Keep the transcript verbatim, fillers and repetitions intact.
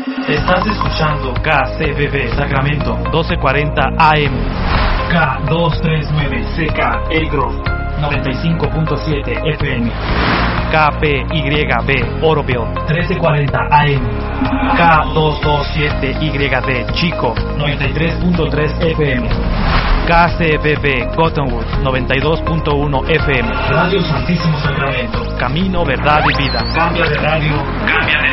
Estás escuchando K C B B Sacramento doce cuarenta A M, K doscientos treinta y nueve C K El Grove noventa y cinco punto siete F M, K P Y B Oroville trece cuarenta A M, K doscientos veintisiete Y D Chico noventa y tres punto tres F M, K C B B Cottonwood noventa y dos punto uno F M, Radio Santísimo Sacramento, Camino, Verdad y Vida. Cambia de radio, cambia de